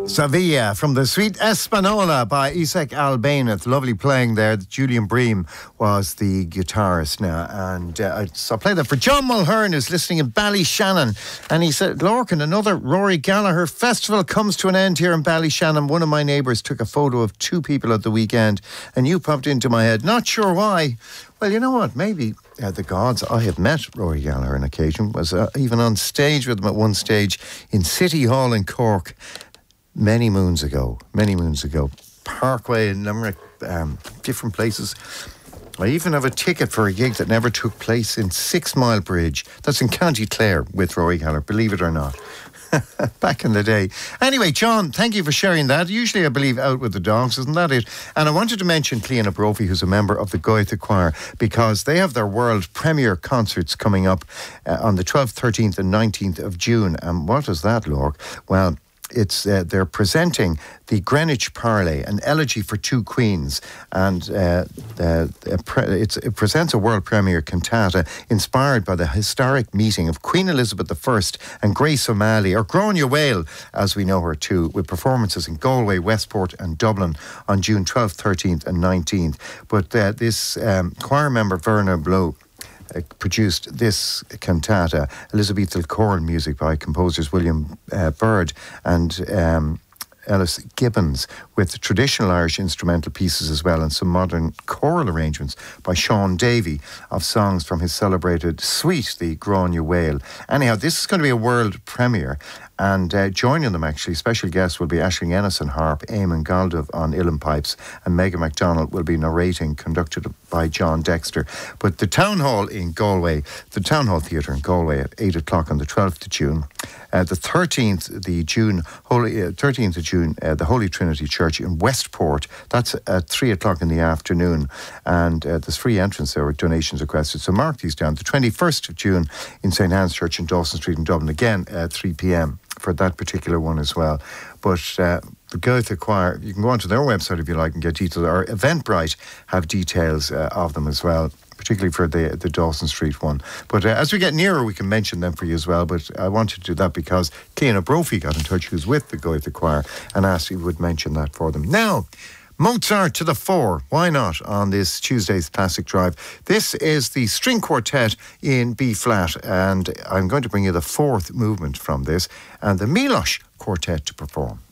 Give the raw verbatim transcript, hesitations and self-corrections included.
Sevilla from the Suite Espanola by Isaac Albéniz. Lovely playing there. Julian Bream was the guitarist now. And uh, so I played that for John Mulhern, who's listening in Ballyshannon. And he said, Lorcan, another Rory Gallagher festival comes to an end here in Ballyshannon. One of my neighbours took a photo of two people at the weekend and you popped into my head. Not sure why. Well, you know what? Maybe uh, the gods. I have met Rory Gallagher on occasion. Was uh, even on stage with him at one stage in City Hall in Cork. Many moons ago, many moons ago, Parkway in Limerick, um, different places. I even have a ticket for a gig that never took place in Six Mile Bridge. That's in County Clare with Rory Gallagher, believe it or not. Back in the day. Anyway, John, thank you for sharing that. Usually, I believe, out with the dogs, isn't that it? And I wanted to mention Cleona Brophy, who's a member of the Goethe Choir, because they have their world premiere concerts coming up uh, on the twelfth, thirteenth and nineteenth of June. And what is that, Lorg? Well, It's uh, they're presenting the Greenwich Parley, an elegy for two queens, and uh, uh, it's, it presents a world premiere cantata inspired by the historic meeting of Queen Elizabeth the First and Grace O'Malley, or Gráinne Mhaol, as we know her too, with performances in Galway, Westport and Dublin on June twelfth, thirteenth and nineteenth. But uh, this um, choir member, Werner Blow, Uh, produced this cantata, Elizabethal choral music by composers William uh, Byrd and um, Ellis Gibbons, with traditional Irish instrumental pieces as well, and some modern choral arrangements by Sean Davey of songs from his celebrated suite, the Gráinne Mhaol. Anyhow, this is going to be a world premiere, and uh, joining them actually, special guests will be Aisling Ennis on harp, Eamon Galduv on uilleann pipes, and Megan MacDonald will be narrating, conducted by John Dexter. But the Town Hall in Galway, the Town Hall Theatre in Galway at eight o'clock on the twelfth of June. Uh, the thirteenth, the June, Holy, uh, thirteenth of June, uh, the Holy Trinity Church in Westport. That's at three o'clock in the afternoon. And uh, there's free entrance there with donations requested. So mark these down. The twenty-first of June in Saint Anne's Church in Dawson Street in Dublin, again at three p.m. for that particular one as well. But uh, the Goethe Choir, you can go onto their website if you like and get details. Or Eventbrite have details uh, of them as well, particularly for the the Dawson Street one. But uh, as we get nearer, we can mention them for you as well. But I wanted to do that because Cleona Brophy got in touch, who's with the Goethe Choir, and asked if we would mention that for them. Now, Mozart to the fore, why not, on this Tuesday's Classic Drive. This is the string quartet in B-flat, and I'm going to bring you the fourth movement from this, and the Milosz Quartet to perform.